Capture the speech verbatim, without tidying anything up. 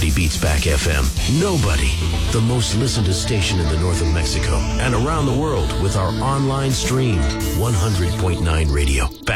Nobody beats Back F M. Nobody. The most listened to station in the north of Mexico and around the world with our online stream. one hundred point nine Radio. Back